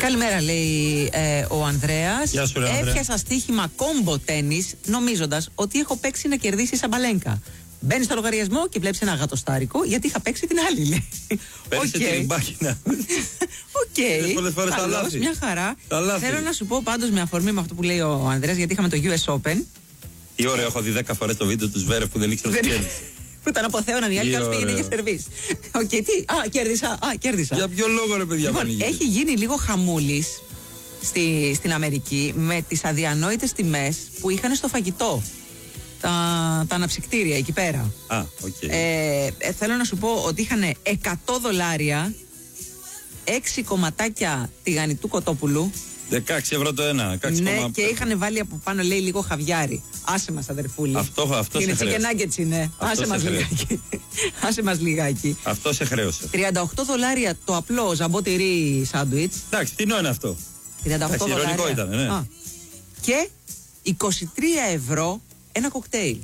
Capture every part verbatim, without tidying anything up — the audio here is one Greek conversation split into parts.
Καλημέρα, λέει ε, ο Ανδρέας. Γεια σου, ρε, Ανδρέα. Έπιασα στοίχημα κόμπο τένις, νομίζοντας ότι έχω παίξει να κερδίσει Σαμπαλένκα. Μπαίνει στο λογαριασμό και βλέπει ένα γατοστάρικο, γιατί είχα παίξει την άλλη, λέει. Πέρασε Okay. την μπάκινα. Οκ. Πολλές φορές τα λάθη. Μια χαρά. Τα λάθη. Θέλω να σου πω πάντως με αφορμή με αυτό που λέει ο Ανδρέας, γιατί είχαμε το γιου ες Open. Τι ωραίο, έχω δει δέκα φορές το βίντεο του Σβέρεφ που δεν ήξερα ότι κέρδισε. Που ήταν από Θέωνα η άλλη και πήγαινε για σερβίς. Οκ, τι. Α, κέρδισα. Α, κέρδισα. Για ποιο λόγο, ρε παιδιά, Λοιπόν, έχει γίνει λίγο χαμούλης στη, στην Αμερική με τις αδιανόητες τιμές που είχαν στο φαγητό. Τα, τα αναψυκτήρια εκεί πέρα. Α, οκ. Okay. Ε, ε, θέλω να σου πω ότι είχαν εκατό δολάρια, έξι κομματάκια τηγανιτού κοτόπουλου. δεκαέξι ευρώ το ένα. Ναι, και είχαν βάλει από πάνω, λέει, λίγο χαβιάρι. Άσε μας, αδερφούλη. Αυτό, αυτό είναι σε χρέωσε. Είναι chicken nuggets είναι. Αυτό Άσε μας λιγάκι. Άσε μας λιγάκι. Αυτό σε χρέωσε. τριάντα οκτώ δολάρια το απλό ζαμπό τυρί σάντουιτς. Εντάξει, τι είναι αυτό. τριάντα οκτώ Εντάξει, δολάρια. ηρωνικό ήταν, ναι. Α. Και είκοσι τρία ευρώ ένα κοκτέιλ.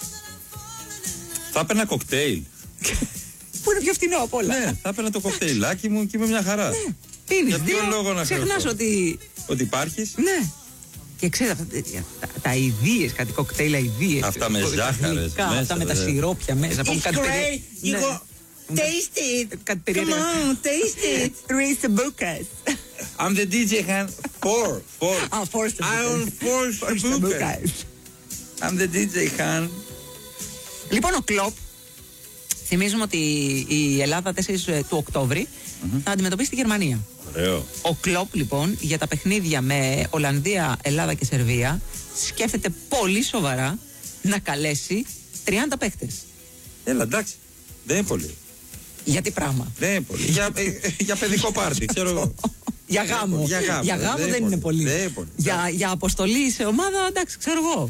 Θα έπαιρνα κοκτέιλ. Που είναι πιο φτηνό απ' όλα. Ναι, θα έπαιρνα το κοκτέιλάκι μου και είμαι μια χαρά. Ναι. Πίνεις Για ποιο δύο, λόγο να ξεχνάς χρεώσω. ότι... Ότι υπάρχεις. Ναι. Και ξέρεις αυτά τα, τα αηδίες, κάτι κοκτέιλ αηδίες. Αυτά με ζάχαρες μέσα, Αυτά με τα δε. σιρόπια μέσα. It's Κάτι περί- great. You Ναι. go taste it. Κάτι Come περίεργα. on, taste it. Three Sambucas. I'm the ντι τζέι hand. Four. Four. Α, four I own Sambucas. four Four Sambucas. Sambucas. I'm the ντι τζέι hand. Λοιπόν, ο Κλοπ, θυμίζουμε ότι η Ελλάδα τέσσερις του Οκτώβρη θα αντιμετωπίσει τη Γερμανία. Ωραίο. Ο Κλοπ, λοιπόν, για τα παιχνίδια με Ολλανδία, Ελλάδα και Σερβία σκέφτεται πολύ σοβαρά να καλέσει τριάντα παίχτες. Έλα, εντάξει. Δεν είναι πολύ. Γιατί πράγμα. Δεν είναι πολύ. για, ε, ε, για παιδικό πάρτι, ξέρω εγώ. Για γάμο. Για γάμο, Για γάμο δεν δεν, είναι είναι πολύ. πολύ. Δεν είναι πολύ. Για, για αποστολή σε ομάδα, εντάξει, ξέρω εγώ.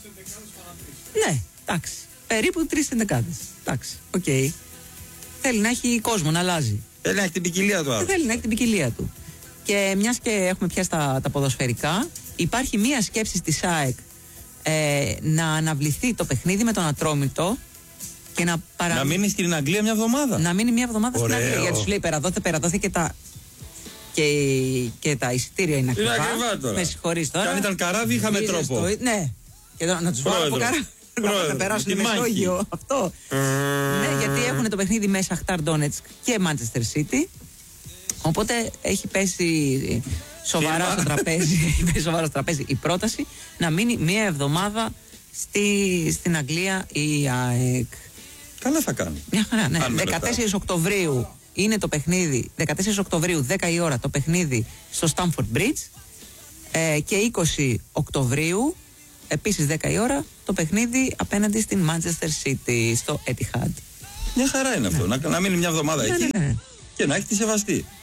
Ναι, εντάξει. Περίπου τρεις ενδεκάδες. Εντάξει, οκ. Θέλει να έχει κόσμο, να αλλάζει. Θέλει να έχει την ποικιλία του άλλου. Θέλει να έχει την ποικιλία του. Και μιας και έχουμε πιάσει τα, τα ποδοσφαιρικά, υπάρχει μία σκέψη στη ΣΑΕΚ ε, να αναβληθεί το παιχνίδι με τον Ατρόμητο και να παρα... Να μείνει στην Αγγλία μια εβδομάδα. να μείνει μία εβδομάδα στην Ωραίο. Αγγλία. Γιατί σου λέει περαδόθε, περαδόθε και τα, και, και τα εισιτήρια είναι Είναι ακριβά. ακριβά τώρα. Με συγχωρείς τώρα. Και αν ήταν καράβι, είχαμε Βίζες τρόπο. το- ναι. Και τώρα να τους βάλω από Πρόεδρο. καράβι. Πρόεδρο. Να περάσουν Τη Μεσόγειο. μάχη. Αυτό. Ναι, γιατί έχουν το παιχνίδι με Σαχτάρ Ντόνετσκ και Manchester City. Οπότε έχει πέσει σοβαρά Φίρμα. στο τραπέζι, έχει πέσει σοβαρά στο τραπέζι η πρόταση να μείνει μία εβδομάδα στη, στην Αγγλία η ΑΕΚ. Καλά θα κάνει. Μια χαρά, ναι. Αν με δεκατέσσερις Οκτωβρίου είναι το παιχνίδι, δεκατέσσερις Οκτωβρίου, δέκα η ώρα το παιχνίδι στο Stamford Bridge ε, και είκοσι Οκτωβρίου, επίσης δέκα η ώρα, το παιχνίδι απέναντι στην Manchester City στο Etihad. Μια χαρά είναι αυτό. Να, να μείνει μια εβδομάδα Ναι, εκεί ναι, ναι. και να έχει τη σεβαστή.